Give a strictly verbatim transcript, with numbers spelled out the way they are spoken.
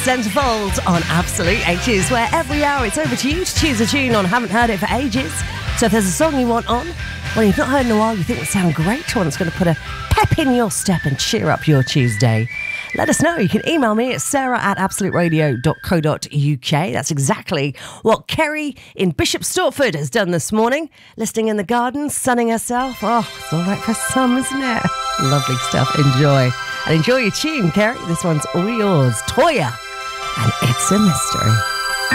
Centerfold on Absolute Ages, where every hour it's over to you to choose a tune on Haven't Heard It for Ages. So if there's a song you want on, well, you've not heard in a while, you think would sound great, one that's going to put a pep in your step and cheer up your Tuesday, let us know. You can email me at sarah at absolute radio dot co dot uk. That's exactly what Kerry in Bishop Stortford has done this morning. Listening in the garden, sunning herself. Oh, it's all right for some, isn't it? Lovely stuff. Enjoy. And enjoy your tune, Kerry. This one's all yours. Toya. And It's a Mystery.